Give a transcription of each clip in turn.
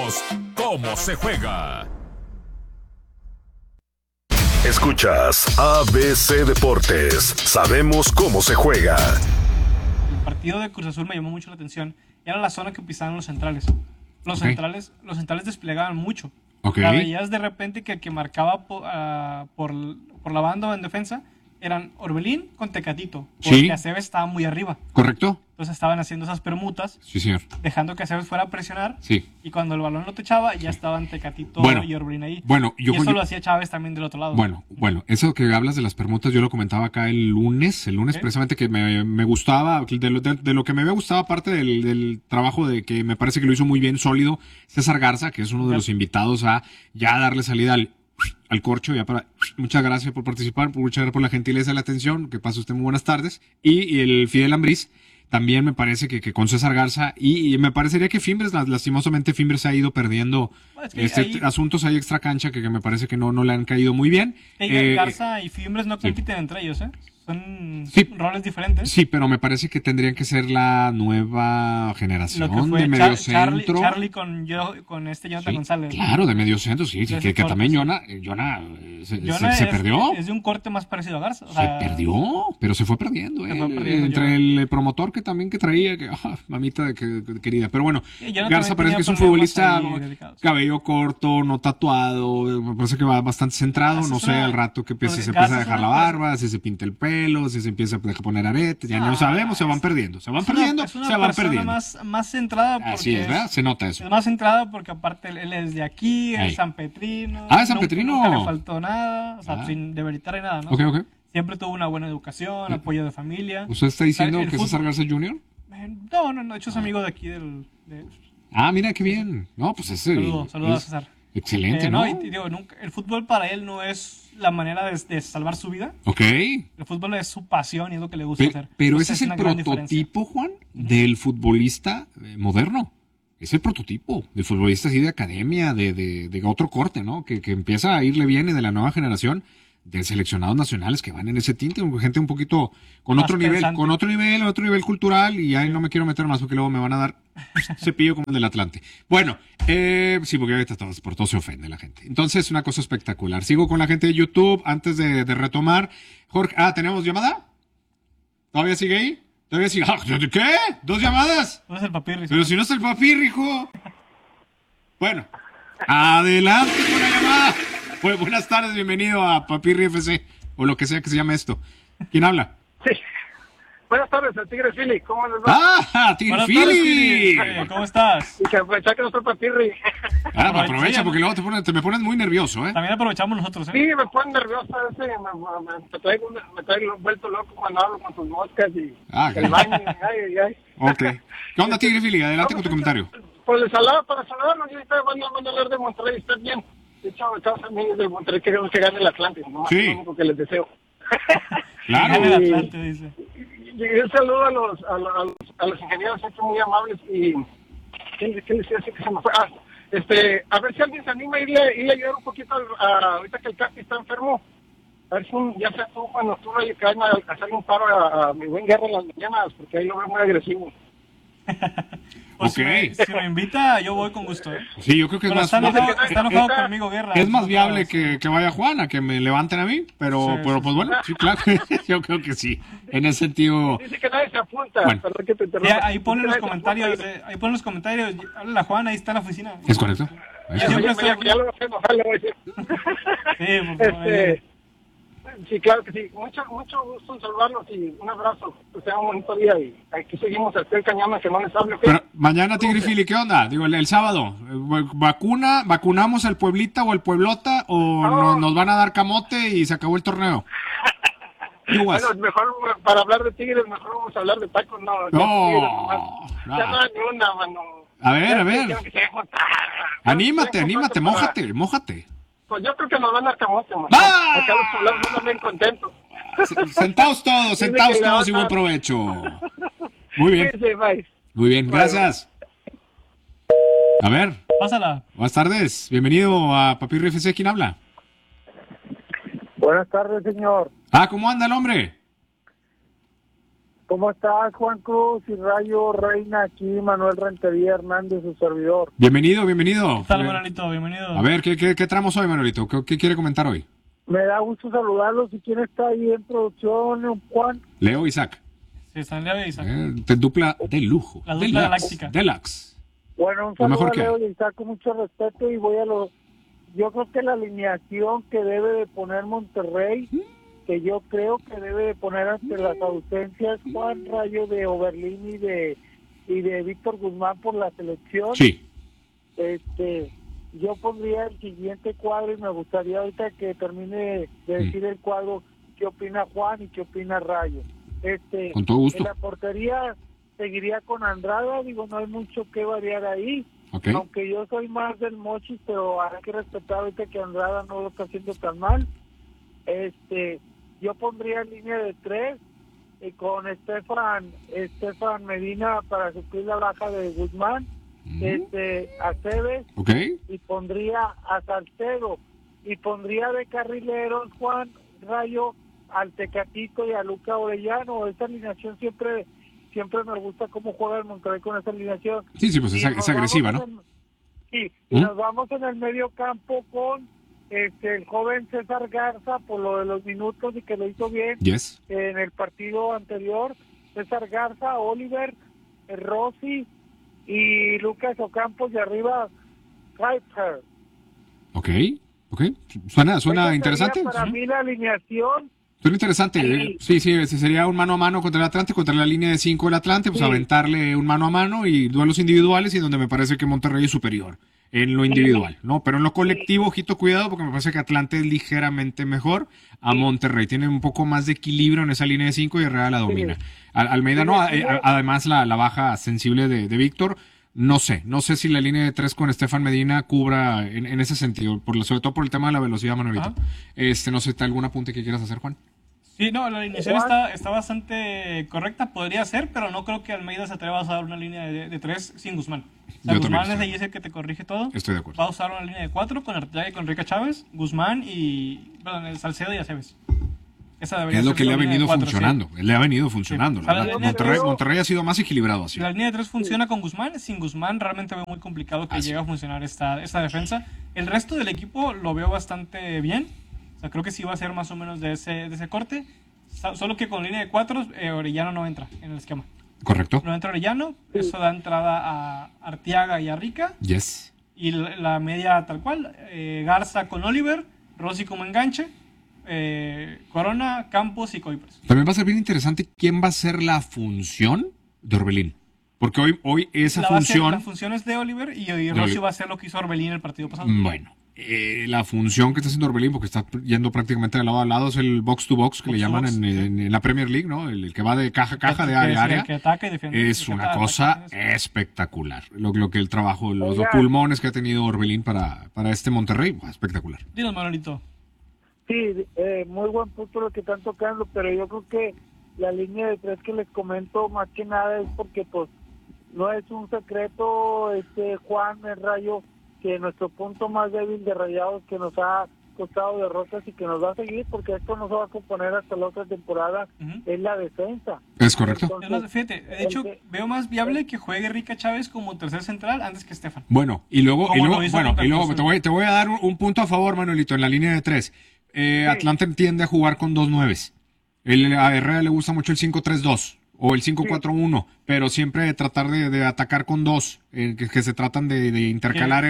sabemos cómo se juega. Escuchas ABC Deportes. Sabemos cómo se juega. El partido de Cruz Azul me llamó mucho la atención. Era la zona que pisaban los centrales. Los centrales desplegaban mucho. La veías de repente que el que marcaba por la banda o en defensa eran Orbelín con Tecatito, porque Aceves estaba muy arriba. Correcto. Entonces estaban haciendo esas permutas, sí, señor, dejando que Aceves fuera a presionar, sí, y cuando el balón lo techaba, ya estaban Tecatito y Orbelín ahí. Y eso lo hacía Chávez también del otro lado. Bueno, eso que hablas de las permutas, yo lo comentaba acá el lunes precisamente, que me gustaba, de lo que me había gustado, aparte del trabajo de que me parece que lo hizo muy bien, sólido, César Garza, que es uno de los invitados a ya darle salida al corcho. Muchas gracias por participar, muchas gracias por la gentileza y la atención, que pase usted muy buenas tardes. Y el Fidel Ambriz, también me parece que con César Garza, y me parecería que Fimbres, lastimosamente Fimbres ha ido perdiendo asuntos ahí extra cancha que me parece que no le han caído muy bien. Garza y Fimbres no compiten entre ellos, son roles diferentes. Sí, pero me parece que tendrían que ser la nueva generación de mediocentro. Charlie con Jonathan González. Claro, de mediocentro, que también Jonah se perdió. Es de un corte más parecido a Garza. Se perdió, pero se fue perdiendo. Entre el promotor que traía, mamita querida. Pero bueno, Garza parece que es un futbolista cabello corto, no tatuado, me parece que va bastante centrado, no sé, al rato que se empieza a dejar la barba, si se pinta el pelo, si se empieza a poner aretes, ya no sabemos, se van perdiendo. Es una persona más centrada. Así es, ¿verdad? Se nota eso. Es más centrada porque aparte él es de aquí, es San Petrino. ¿Es San Petrino? Nunca le faltó nada, sin demeritar ni nada, ¿no? Ok. Siempre tuvo una buena educación, apoyo de familia. ¿Usted está diciendo que César Garza Jr.? No, de hecho es amigo de aquí mira, qué bien. No, pues Saludos a César. Excelente, ¿no? El fútbol para él no es la manera de salvar su vida. Ok. El fútbol es su pasión y es lo que le gusta hacer. Pero ese es el prototipo, Juan, del futbolista moderno. Es el prototipo del futbolista así de academia, de otro corte, ¿no? Que empieza a irle bien y de la nueva generación de seleccionados nacionales que van en ese tinte, gente un poquito con otro nivel cultural, y ahí no me quiero meter más porque luego me van a dar cepillo como el del Atlante. Bueno, sí, porque ahorita por todo se ofende la gente. Entonces, una cosa espectacular. Sigo con la gente de YouTube antes de retomar. Jorge, ¿tenemos llamada? ¿Todavía sigue ahí? ¿Qué? ¿2 llamadas? No es el Papirri. Pero si no es el Papirri, hijo. Bueno, adelante con la llamada. Pues buenas tardes, bienvenido a Papirri FC, o lo que sea que se llame esto. ¿Quién habla? Sí. Buenas tardes, el Tigre Philly, ¿cómo les va? Tigre Philly. ¿Cómo estás? Y que aprovechar que no estoy Papirri. Aprovecha porque luego me pones muy nervioso, ¿eh? También aprovechamos nosotros, ¿eh? Sí, me ponen nervioso me traigo vuelto loco cuando hablo con tus moscas y el baño. Ay. Ok. ¿Qué onda, Tigre Philly? Adelante con tu comentario. Pues para saludarnos, yo ahorita van a hablar de Monterrey, ¿está bien? De hecho, estamos amigos de Monterrey, queremos que gane el Atlante, ¿no? Sí. Es lo único que les deseo. Claro. Gane el Atlante, dice. Y un saludo a los ingenieros, siempre muy amables. Y ¿qué les decía así que se me fue? A ver si alguien se anima a irle a ayudar un poquito ahorita que el Capi está enfermo. A ver si ya sea tú, cuando tú que vayan a hacerle un paro a mi buen Guerra en las mañanas, porque ahí lo veo muy agresivo. Pues si me invita, yo voy con gusto, ¿eh? Sí, yo creo que pero es más... Está enojado conmigo, Guerra. Es más viable que vaya Juan, a que me levanten a mí, pero pues bueno, sí, claro. Yo creo que sí. En ese sentido... Dice que nadie se apunta. Bueno. Perdón que te interrumpa. Sí, ahí ponen los comentarios, habla Juan, ahí está en la oficina. ¿Es correcto? Ya lo voy a enojar, le voy a decir. Sí, por favor. Sí, claro que sí. Mucho gusto en saludarlos y un abrazo. Que sea un bonito día y aquí seguimos al pie del cañón, que no les hable. Pero mañana, Tigre Philly, ¿qué onda? Digo, el sábado, ¿vacunamos al Pueblita o el Pueblota o nos van a dar camote y se acabó el torneo? Bueno, mejor para hablar de Tigres, mejor vamos a hablar de tacos. Ya no hay ni una, mano. A ver. Anímate, mójate. Pues yo creo que nos van a dar camote, mano. Acá los poblados andan bien contentos. Sentados todos y buen provecho. Muy bien. Sí, bye. Muy bien, gracias. A ver. Pásala. Buenas tardes, bienvenido a Papirri FC, ¿quién habla? Buenas tardes, señor. ¿Cómo anda el hombre? ¿Cómo estás, Juan Cruz y Rayo Reina? Aquí Manuel Rentería Hernández, su servidor. Bienvenido. ¿Qué tal, Manuelito? Bienvenido. A ver, ¿qué tramos hoy, Manuelito? ¿Qué quiere comentar hoy? Me da gusto saludarlos. ¿Y quién está ahí en producción, Juan? Leo Isaac. Sí, están Leo y Isaac. Dupla de lujo. La dupla galáctica. Bueno, un saludo a Leo y Isaac con mucho respeto y yo creo que la alineación que debe de poner Monterrey, que yo creo que debe de poner ante las ausencias, Juan, Rayo, de Oberlín y de Víctor Guzmán por la selección. Sí. Yo pondría el siguiente cuadro y me gustaría ahorita que termine de decir el cuadro qué opina Juan y qué opina Rayo. Con todo gusto. En la portería seguiría con Andrada, no hay mucho que variar ahí. Okay. Aunque yo soy más del Mochis, pero hay que respetar ahorita que Andrada no lo está haciendo tan mal. Yo pondría en línea de 3 con Estefan Medina para suplir la baja de Guzmán, a Cebes, y pondría a Salcedo, y pondría de carrileros, Juan, Rayo, al Tecatito y a Luca Orellano. Esta alineación siempre me gusta cómo juega el Monterrey con esa alineación. Sí, pues es agresiva, ¿no? Y nos vamos en el medio campo con el joven César Garza, por lo de los minutos y que lo hizo bien en el partido anterior. César Garza, Oliver, Rossi y Lucas Ocampos de arriba, Kuiper. Ok. Suena interesante. Para mí la alineación. Suena interesante. Sí, sería un mano a mano contra el Atlante, contra la línea de 5 del Atlante, pues aventarle un mano a mano y duelos individuales, y donde me parece que Monterrey es superior en lo individual, ¿no? Pero en lo colectivo, ojito, cuidado, porque me parece que Atlante es ligeramente mejor a Monterrey. Tiene un poco más de equilibrio en esa línea de 5 y Herrera la domina. Almeida no, además la baja sensible de Víctor. No sé si la línea de 3 con Estefan Medina cubra en ese sentido, sobre todo por el tema de la velocidad, Manuelito. No sé, ¿algún apunte que quieras hacer, Juan? Sí, no, la alineación está bastante correcta, podría ser, pero no creo que Almeida se atreva a usar una línea de 3 sin Guzmán. Guzmán es ahí ese que te corrige todo. Estoy de acuerdo. Va a usar una línea de 4 con Arteaga y con Rica Chávez, Guzmán el Salcedo y Aceves. Es lo que le ha venido funcionando. Le ha venido funcionando. Monterrey ha sido más equilibrado así. La línea de 3 funciona con Guzmán. Sin Guzmán realmente veo muy complicado que llegue a funcionar esta defensa. El resto del equipo lo veo bastante bien. O sea, creo que sí va a ser más o menos de ese corte. Solo que con línea de 4, Orellano no entra en el esquema. Correcto. No entra Orellano. Eso da entrada a Arteaga y a Rica. Yes. Y la media tal cual. Garza con Oliver. Rossi como enganche. Corona, Campos y Kuipers. También va a ser bien interesante quién va a ser la función de Orbelín. Porque hoy esa función... La función es de Oliver y Rossi va a hacer lo que hizo Orbelín el partido pasado. Bueno, la función que está haciendo Orbelín, porque está yendo prácticamente de lado a lado, es el box to box que le llaman en la Premier League, ¿no? El que va de caja a caja, de área a área. Que ataca y defiende. Es una cosa espectacular. Lo que el trabajo, los pulmones que ha tenido Orbelín para este Monterrey, espectacular. Dinos, Manolito. Sí, muy buen punto lo que están tocando, pero yo creo que la línea de 3 que les comento más que nada es porque pues no es un secreto, Juan, el Rayo, que nuestro punto más débil de Rayados que nos ha costado derrotas y que nos va a seguir, porque esto no se va a componer hasta la otra temporada, es la defensa. Es correcto. Entonces, fíjate, de hecho, veo más viable que juegue Rica Chávez como tercer central antes que Estefan. Bueno, y luego te voy a dar un punto a favor, Manuelito, en la línea de 3. Atlante tiende a jugar con 2 9s. A Herrera le gusta mucho el 5-3-2 o el 5-4-1, pero siempre tratar de atacar con 2, que se tratan de intercalar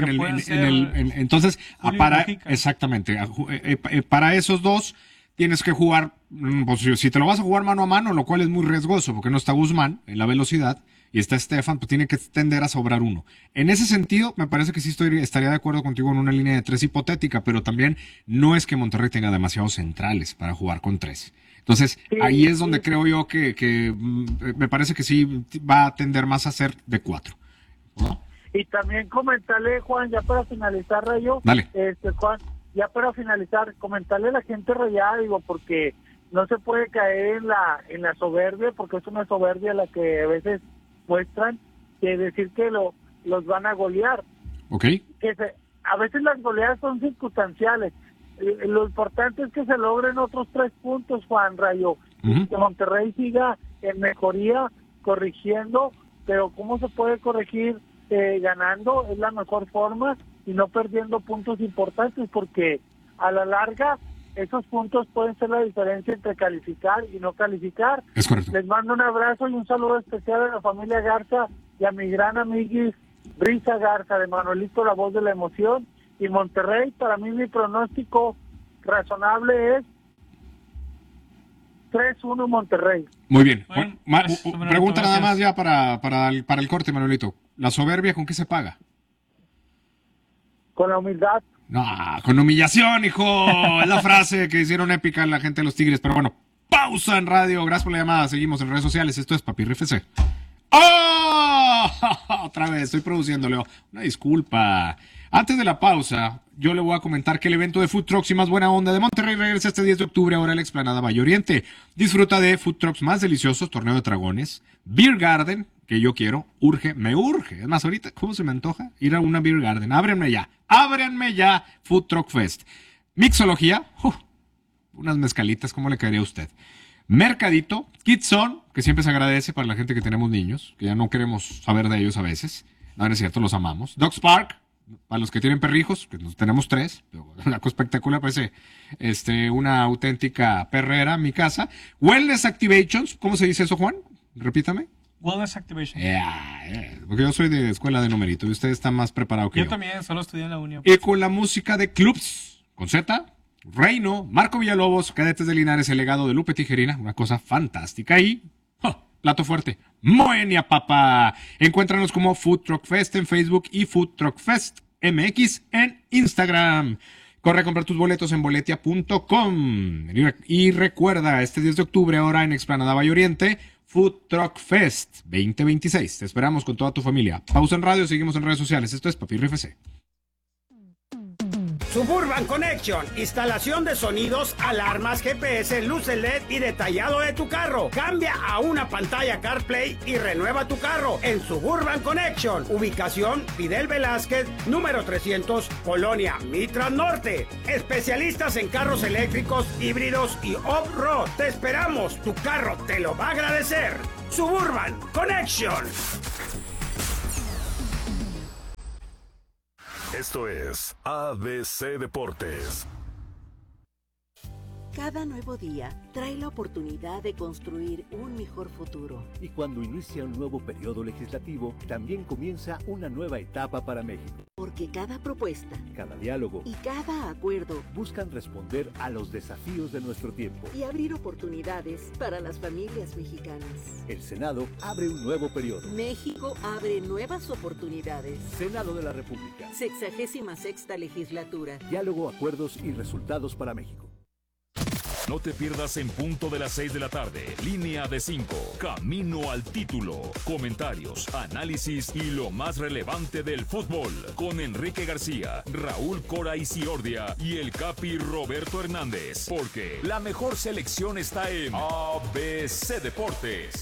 entonces exactamente, para esos 2 tienes que jugar, pues, si te lo vas a jugar mano a mano, lo cual es muy riesgoso porque no está Guzmán en la velocidad y está Estefan, pues tiene que tender a sobrar 1. En ese sentido, me parece que sí estaría de acuerdo contigo en una línea de 3 hipotética, pero también no es que Monterrey tenga demasiados centrales para jugar con 3. Entonces, ahí es donde creo yo que me parece que sí va a tender más a ser de 4. ¿No? Y también comentarle, Juan, ya para finalizar, Rayo, Dale. Juan, ya para finalizar, comentarle a la gente rayada, porque no se puede caer en la soberbia, porque es una soberbia la que a veces muestran, que decir que los van a golear. Okay. A veces las goleadas son circunstanciales. Lo importante es que se logren otros 3 puntos, Juan, Rayo, que Monterrey siga en mejoría, corrigiendo, pero ¿cómo se puede corregir? Ganando es la mejor forma y no perdiendo puntos importantes, porque a la larga esos puntos pueden ser la diferencia entre calificar y no calificar. Es correcto. Les mando un abrazo y un saludo especial a la familia Garza y a mi gran amiguis Brisa Garza, de Manuelito, la voz de la emoción. Y Monterrey, para mí mi pronóstico razonable es 3-1 Monterrey. Muy bien. Bueno, Pregunta nada más ya para el corte, Manuelito. ¿La soberbia con qué se paga? Con la humildad. No, con humillación, hijo. Es la frase que hicieron épica la gente de los Tigres. Pero bueno, pausa en radio. Gracias por la llamada. Seguimos en redes sociales. Esto es Papirri FC. ¡Oh! Otra vez, estoy produciéndole. Una disculpa. Antes de la pausa, yo le voy a comentar que el evento de Food Trucks y más buena onda de Monterrey regresa este 10 de octubre ahora a la Explanada Valle Oriente. Disfruta de Food Trucks más deliciosos, torneo de dragones, Beer Garden, que yo quiero, me urge. Es más, ahorita, ¿cómo se me antoja? Ir a una Beer Garden. Ábrenme ya, Food Truck Fest. Mixología, unas mezcalitas, ¿cómo le caería a usted? Mercadito, Kids On, que siempre se agradece para la gente que tenemos niños, que ya no queremos saber de ellos a veces. No, no es cierto, los amamos. Dogs Park, para los que tienen perrijos, que tenemos 3, una cosa espectacular, parece una auténtica perrera en mi casa. Wellness Activations, ¿cómo se dice eso, Juan? Repítame. Wellness Activation. Porque yo soy de escuela de numerito y usted está más preparado que yo. Yo también, solo estudié en la uni. Y con la música de Clubs, con Z, Reino, Marco Villalobos, Cadetes de Linares, el legado de Lupe Tijerina, una cosa fantástica. Y plato fuerte, Moenia, papá. Encuéntranos como Food Truck Fest en Facebook y Food Truck Fest MX en Instagram. Corre a comprar tus boletos en boletia.com. Y recuerda, este 10 de octubre ahora en Explanada Valle Oriente, Food Truck Fest 2026. Te esperamos con toda tu familia. Pausa en radio, seguimos en redes sociales. Esto es Papirri FC. Suburban Connection, instalación de sonidos, alarmas, GPS, luces LED y detallado de tu carro. Cambia a una pantalla CarPlay y renueva tu carro en Suburban Connection. Ubicación Fidel Velázquez, número 300, Colonia Mitras Norte. Especialistas en carros eléctricos, híbridos y off-road. Te esperamos, tu carro te lo va a agradecer. Suburban Connection. Esto es ABC Deportes. Cada nuevo día trae la oportunidad de construir un mejor futuro. Y cuando inicia un nuevo periodo legislativo, también comienza una nueva etapa para México. Porque cada propuesta, cada diálogo y cada acuerdo buscan responder a los desafíos de nuestro tiempo y abrir oportunidades para las familias mexicanas. El Senado abre un nuevo periodo. México abre nuevas oportunidades. Senado de la República. 66ª legislatura. Diálogo, acuerdos y resultados para México. No te pierdas en punto de las 6 de la tarde. Línea de 5. Camino al título. Comentarios, análisis y lo más relevante del fútbol. Con Enrique García, Raúl Cora Isiordia y el Capi Roberto Hernández. Porque la mejor selección está en ABC Deportes.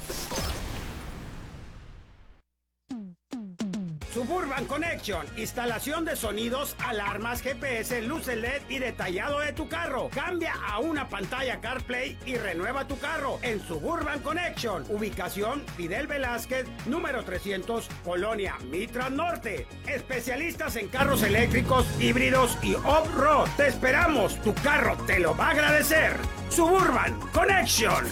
Suburban Connection, instalación de sonidos, alarmas, GPS, luces LED y detallado de tu carro. Cambia a una pantalla CarPlay y renueva tu carro en Suburban Connection. Ubicación Fidel Velázquez, número 300, Colonia Mitras Norte. Especialistas en carros eléctricos, híbridos y off-road. Te esperamos, tu carro te lo va a agradecer. Suburban Connection.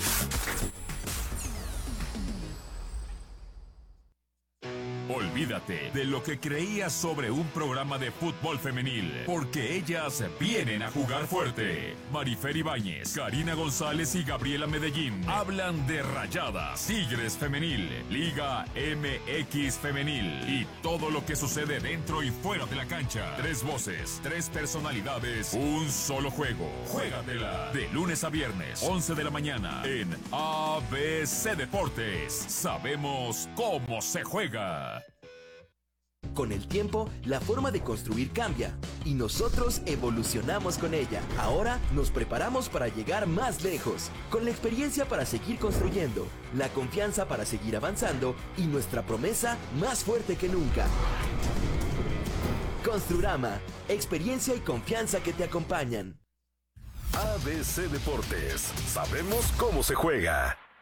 Olvídate de lo que creías sobre un programa de fútbol femenil, porque ellas vienen a jugar fuerte. Marifer Ibáñez, Karina González y Gabriela Medellín hablan de Rayadas, Tigres Femenil, Liga MX Femenil y todo lo que sucede dentro y fuera de la cancha. 3 voces, 3 personalidades, un solo juego. Juégatela de lunes a viernes, 11 de la mañana en ABC Deportes. Sabemos cómo se juega. Con el tiempo, la forma de construir cambia y nosotros evolucionamos con ella. Ahora nos preparamos para llegar más lejos, con la experiencia para seguir construyendo, la confianza para seguir avanzando y nuestra promesa más fuerte que nunca. Construrama, experiencia y confianza que te acompañan. ABC Deportes, sabemos cómo se juega.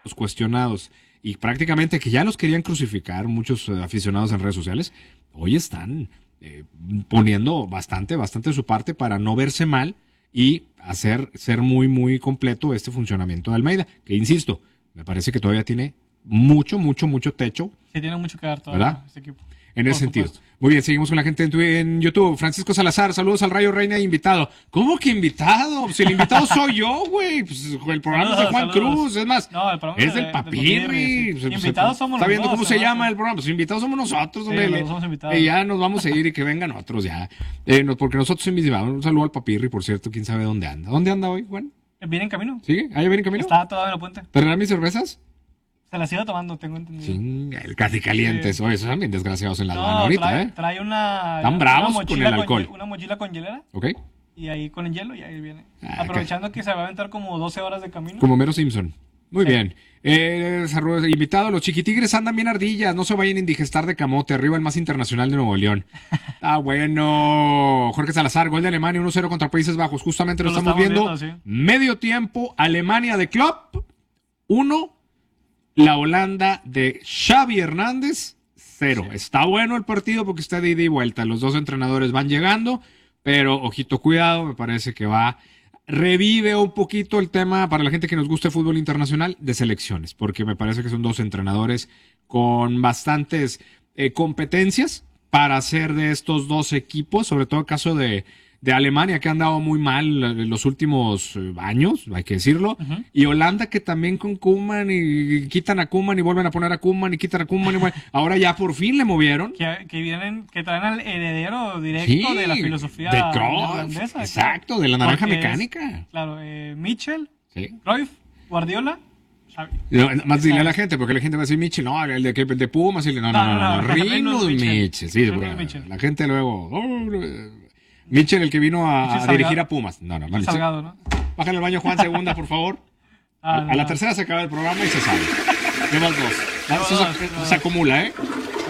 los cuestionados y prácticamente que ya los querían crucificar muchos aficionados en redes sociales, hoy están poniendo bastante de su parte para no verse mal y ser muy, muy completo este funcionamiento de Almeida, que insisto, me parece que todavía tiene mucho techo. Sí, tiene mucho que dar todavía este equipo. En ese sentido. Muy bien, seguimos con la gente en YouTube. Francisco Salazar, saludos al Rayo Reina invitado. ¿Cómo que invitado? Si el invitado soy yo, güey. Pues el programa es de Juan Cruz. Es más, es del Papirri. Invitados somos ¿Está viendo cómo se llama el programa? Pues invitados somos nosotros. Sí, somos invitados. Y ya nos vamos a ir y que vengan otros ya. Porque nosotros invitamos. Un saludo al Papirri, por cierto. ¿Quién sabe dónde anda? ¿Dónde anda hoy, Juan? Viene en camino. ¿Sí? ¿Ah, ya viene en camino? Está todavía en la puente. ¿Tendrán mis cervezas? Se las iba tomando, tengo entendido. Sí, el casi calientes. Sí. Oye, esos son bien desgraciados en la aduana ahorita, trae una... Están bravos con el alcohol. Una mochila con hielera. Ok. Y ahí con el hielo y ahí viene. Aprovechando que se va a aventar como 12 horas de camino. Como Mero Simpson. Muy bien. Invitado, los chiquitigres andan bien ardillas. No se vayan a indigestar de camote. Arriba el más internacional de Nuevo León. Bueno. Jorge Salazar, gol de Alemania 1-0 contra Países Bajos. Justamente lo estamos viendo. Sí. Medio tiempo, Alemania de Klopp 1. La Holanda de Xavi Hernández, 0. Sí. Está bueno el partido porque está de ida y vuelta. Los dos entrenadores van llegando, pero ojito, cuidado, me parece que revive un poquito el tema para la gente que nos gusta el fútbol internacional de selecciones, porque me parece que son dos entrenadores con bastantes competencias para hacer de estos dos equipos, sobre todo el caso de Alemania, que han dado muy mal en los últimos años, hay que decirlo, y Holanda, que también con Koeman, y quitan a Koeman y vuelven a poner a Koeman y quitan a Koeman, ahora ya por fin le movieron. Que traen al heredero directo de la filosofía de holandesa. Exacto, de la naranja mecánica. Claro, Mitchell, Cruyff, Guardiola, Xavi. Más dile a la gente, porque la gente va a decir Mitchell, no, el de Pumas, no, Rinus Mitchell. Sí, la gente luego... Mitchell, el que vino a dirigir a Pumas. No. Salgado, ¿no? Bájale al baño, Juan, segunda, por favor. A la tercera se acaba el programa y se sale. Llevas dos. Se acumula, ¿eh?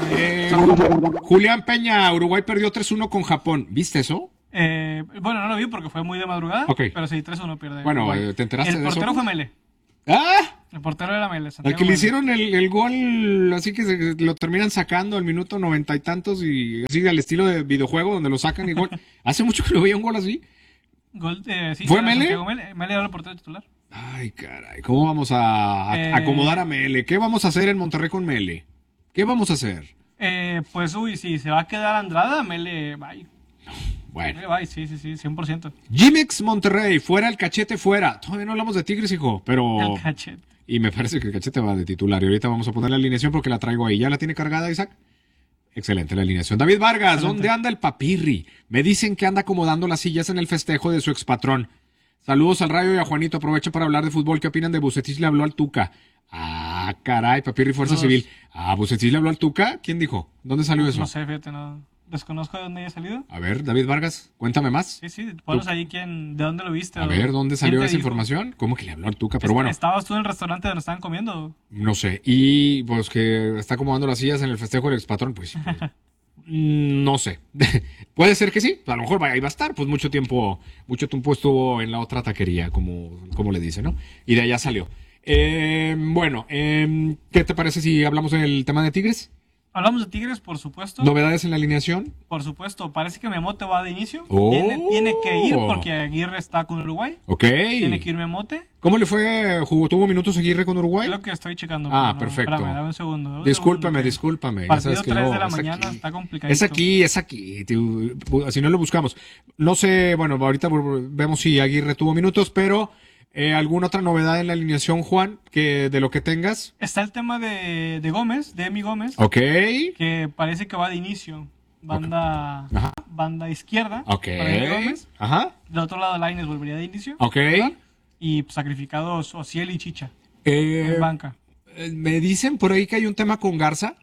Julián Peña, Uruguay perdió 3-1 con Japón. ¿Viste eso? Bueno, no lo vi porque fue muy de madrugada. Pero sí, 3-1 pierde. Bueno, ¿te enteraste de eso? El portero fue Mele. ¡Ah! El portero era Mele. Al que le hicieron el gol, así que lo terminan sacando al minuto 90 y tantos, y así al estilo de videojuego donde lo sacan y gol. Hace mucho que no veía un gol así. Sí, ¿Fue Mele? Mele era el portero titular. Ay, caray, ¿cómo vamos a acomodar a Mele? ¿Qué vamos a hacer en Monterrey con Mele? ¿Qué vamos a hacer? Pues, si se va a quedar Andrada, Mele, bye. Bueno. Sí, 100%. Jimex Monterrey, fuera el Cachete, fuera. Todavía no hablamos de Tigres, hijo, pero... El Cachete. Y me parece que el Cachete va de titular. Y ahorita vamos a poner la alineación porque la traigo ahí. ¿Ya la tiene cargada, Isaac? Excelente la alineación. David Vargas, excelente. ¿Dónde anda el Papirri? Me dicen que anda acomodando las sillas en el festejo de su expatrón. Saludos al Rayo y a Juanito. Aprovecho para hablar de fútbol. ¿Qué opinan de Bucetich? Le habló al Tuca. Ah, caray, Papirri, Fuerza Civil. Ah, ¿Bucetich le habló al Tuca? ¿Quién dijo? ¿Dónde salió eso? No sé, fíjate, no. Desconozco de dónde haya salido. A ver, David Vargas, cuéntame más. Sí, ponlos ahí de dónde lo viste. A ver, ¿dónde salió esa información? ¿Cómo que le habló al Tuca? Pero bueno. ¿Estabas tú en el restaurante donde estaban comiendo? No sé. Y pues que está acomodando las sillas en el festejo del expatrón, pues no sé. Puede ser que sí. A lo mejor ahí va a estar. Pues mucho tiempo estuvo en la otra taquería, como le dice, ¿no? Y de allá salió. Bueno, ¿qué te parece si hablamos del tema de Tigres? Hablamos de Tigres, por supuesto. ¿Novedades en la alineación? Por supuesto. Parece que Memote va de inicio. Tiene que ir porque Aguirre está con Uruguay. Ok. Tiene que ir Memote. ¿Cómo le fue? ¿Tuvo minutos Aguirre con Uruguay? Es lo que estoy checando. Perfecto. Espérame, dame un segundo. Discúlpame. Partido 3 de la mañana, está complicado. Es aquí. Si no lo buscamos. No sé, bueno, ahorita vemos si Aguirre tuvo minutos, pero... ¿alguna otra novedad en la alineación, Juan, de lo que tengas? Está el tema de Gómez, de Emi Gómez. Ok. Que parece que va de inicio. Banda izquierda. Ok. Para Emi Gómez. Ajá. Del otro lado, Lainez volvería de inicio. Ok. ¿Verdad? Y sacrificados Ociel y Chicha. En banca. Me dicen por ahí que hay un tema con Garza.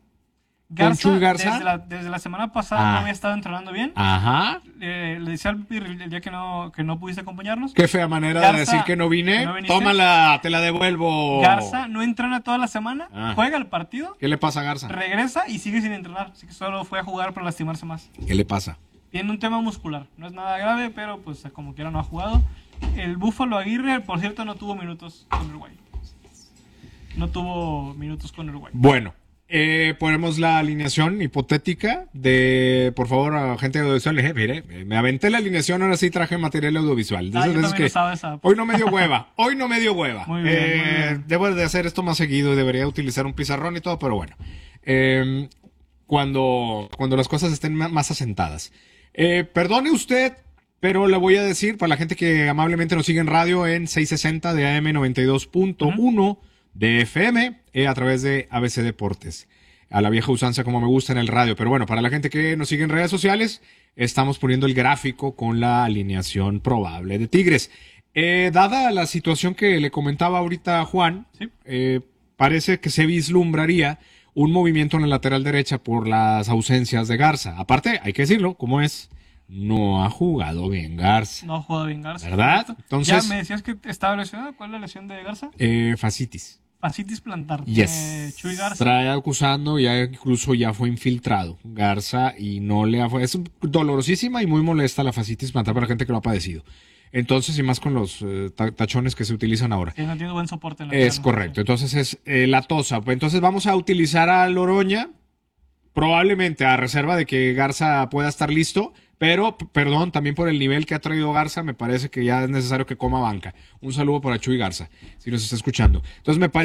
Garza. Desde la semana pasada no había estado entrenando bien. Ajá. Le decía el día que no pudiste acompañarnos. Qué fea manera de decir que no vine. Tómala, te la devuelvo. Garza no entrena toda la semana, juega el partido. ¿Qué le pasa a Garza? Regresa y sigue sin entrenar. Así que solo fue a jugar para lastimarse más. ¿Qué le pasa? Tiene un tema muscular. No es nada grave, pero pues como quiera no ha jugado. El Búfalo Aguirre, por cierto, no tuvo minutos con Uruguay. no tuvo minutos con Uruguay. Bueno, ponemos la alineación hipotética de, por favor, a gente audiovisual. Mire, me aventé la alineación, ahora sí traje material audiovisual. De esas veces que hoy no me dio hueva, Muy bien. Debo de hacer esto más seguido y debería utilizar un pizarrón y todo, pero bueno. Cuando las cosas estén más asentadas. Perdone usted, pero le voy a decir para la gente que amablemente nos sigue en radio en 660 de AM 92.1 de FM a través de ABC Deportes. A la vieja usanza como me gusta en el radio. Pero bueno, para la gente que nos sigue en redes sociales, estamos poniendo el gráfico con la alineación probable de Tigres. Dada la situación que le comentaba ahorita a Juan, ¿sí? Parece que se vislumbraría un movimiento en la lateral derecha por las ausencias de Garza. Aparte, hay que decirlo, como es, no ha jugado bien Garza. No ha jugado bien Garza. ¿Verdad? Entonces, ya me decías que estaba lesionado. ¿Cuál es la lesión de Garza? Fascitis. Fascitis plantar. Yes. Chuy Garza. Trae acusando, incluso ya fue infiltrado Garza y no le ha... Es dolorosísima y muy molesta la fascitis plantar para la gente que lo ha padecido. Entonces, y más con los tachones que se utilizan ahora. Sí, no tiene buen soporte en la Es correcto. Entonces es la tosa. Entonces vamos a utilizar a Loroña, probablemente a reserva de que Garza pueda estar listo, pero, perdón, también por el nivel que ha traído Garza, me parece que ya es necesario que coma banca. Un saludo para Chuy Garza, si nos está escuchando. Entonces me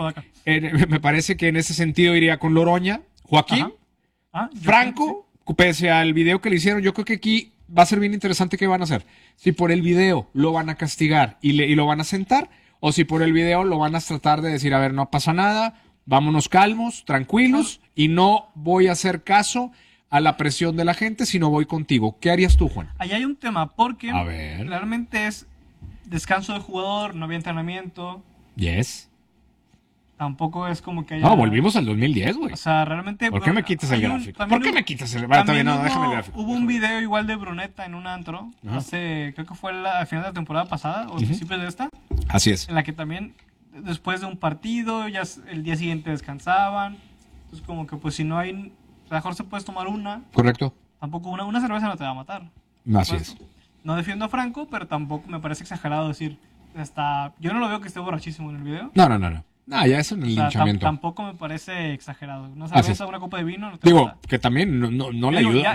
parece que en ese sentido iría con Loroña, Joaquín, Franco, pese al video que le hicieron, yo creo que aquí va a ser bien interesante qué van a hacer. Si por el video lo van a castigar y lo van a sentar, o si por el video lo van a tratar de decir, a ver, no pasa nada, vámonos calmos, tranquilos, y no voy a hacer caso a la presión de la gente, sino voy contigo. ¿Qué harías tú, Juan? Ahí hay un tema, porque realmente es descanso de jugador, no había entrenamiento. Yes. Tampoco es como que haya... No, volvimos al 2010, güey. O sea, realmente... ¿Por qué me quitas el gráfico? ¿Por qué me quitas el gráfico? Déjame el gráfico. Hubo un video igual de Bruneta en un antro, creo que fue al final de la temporada pasada, o principios de esta. Así es. En la que también, después de un partido, ya el día siguiente descansaban. Entonces, como que pues si no hay... A lo mejor se puedes tomar una. Correcto. Tampoco una cerveza no te va a matar. Así es. No defiendo a Franco, pero tampoco me parece exagerado decir... Yo no lo veo que esté borrachísimo en el video. No. No, ya es en el linchamiento. Tampoco me parece exagerado. Una cerveza, una copa de vino. No te Digo, que también no le ayuda.